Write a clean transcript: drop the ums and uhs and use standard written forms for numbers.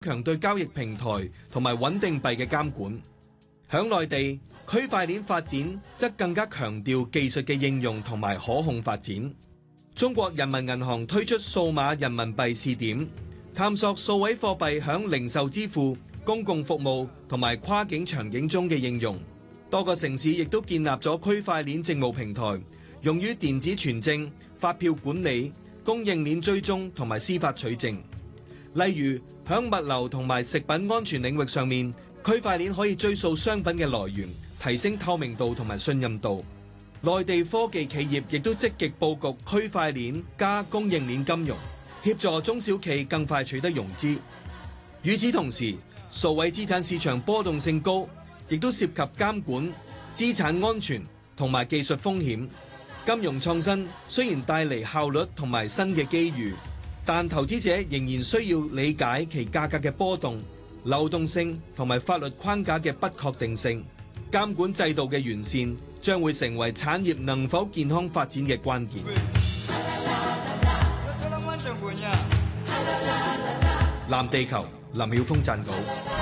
強對交易平台同埋穩定幣嘅監管。響內地，區塊鏈發展則更加強調技術嘅應用同埋可控發展。中國人民銀行推出數碼人民幣試點，探索數位貨幣響零售支付、公共服務同埋跨境場景中嘅應用。多個城市亦都建立咗區塊鏈政務平台，用於電子存證、發票管理、供應鏈追蹤同埋司法取證。例如，響物流同埋食品安全領域上面，區塊鏈可以追溯商品嘅來源，提升透明度同埋信任度。內地科技企業亦都積極佈局區塊鏈加供應鏈金融，協助中小企更快取得融資。與此同時，數位資產市場波動性高，亦都涉及監管、資產安全同埋技術風險。金融創新雖然帶嚟效率同埋新嘅機遇，但投資者仍然需要理解其價格嘅波動、流動性同埋法律框架嘅不確定性。監管制度嘅完善將會成為產業能否健康發展嘅關鍵。藍地球，林曉峰撰稿。